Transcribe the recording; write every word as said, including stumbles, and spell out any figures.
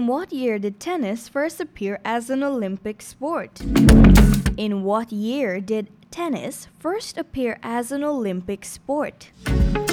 In what year did tennis first appear as an Olympic sport? In what year did tennis first appear as an Olympic sport?